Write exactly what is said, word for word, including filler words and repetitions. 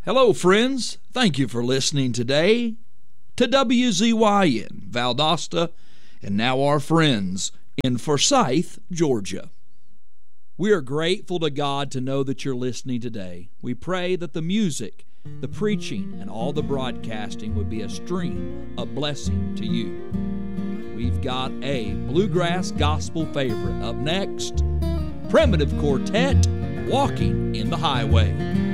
Hello, friends. Thank you for listening today to W Z Y N, Valdosta, and now our friends in Forsyth, Georgia. We are grateful to God to know that you're listening today. We pray that the music, the preaching, and all the broadcasting would be a stream of blessing to you. We've got a bluegrass gospel favorite up next, Primitive Quartet, Walking in the Highway.